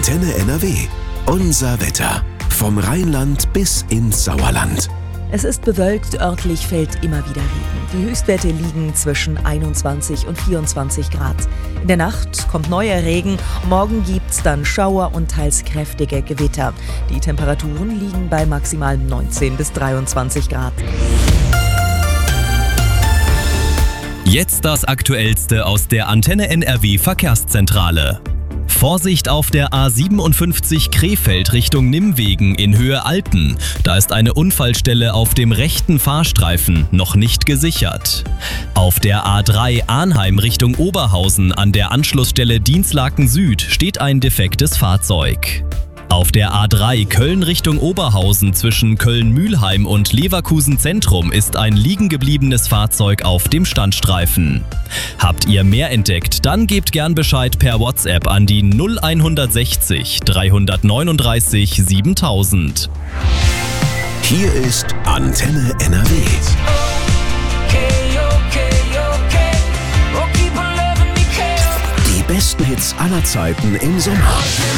Antenne NRW. Unser Wetter. Vom Rheinland bis ins Sauerland. Es ist bewölkt, örtlich fällt immer wieder Regen. Die Höchstwerte liegen zwischen 21 und 24 Grad. In der Nacht kommt neuer Regen, morgen gibt's dann Schauer und teils kräftige Gewitter. Die Temperaturen liegen bei maximal 19 bis 23 Grad. Jetzt das Aktuellste aus der Antenne NRW Verkehrszentrale. Vorsicht auf der A57 Krefeld Richtung Nimwegen in Höhe Alpen. Da ist eine Unfallstelle auf dem rechten Fahrstreifen noch nicht gesichert. Auf der A3 Arnheim Richtung Oberhausen an der Anschlussstelle Dinslaken Süd steht ein defektes Fahrzeug. Auf der A3 Köln Richtung Oberhausen zwischen Köln-Mühlheim und Leverkusen Zentrum ist ein liegen gebliebenes Fahrzeug auf dem Standstreifen. Habt ihr mehr entdeckt, dann gebt gern Bescheid per WhatsApp an die 0160 339 7000. Hier ist Antenne NRW. Die besten Hits aller Zeiten im Sommer.